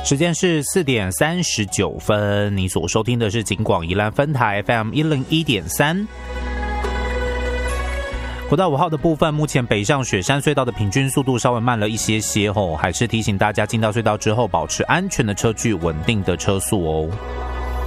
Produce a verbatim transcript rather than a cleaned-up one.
时间是四点三十九分，你所收听的是警广宜兰分台 F M 一零一点三。国道五号的部分，目前北上雪山隧道的平均速度稍微慢了一些些吼，还是提醒大家进到隧道之后，保持安全的车距，稳定的车速哦。